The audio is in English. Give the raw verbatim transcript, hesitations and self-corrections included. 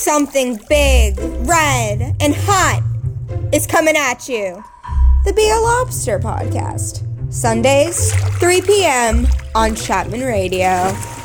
something big, red, and hot is coming at you. The Be a Lobster podcast. Sundays, three p.m. on Chapman Radio.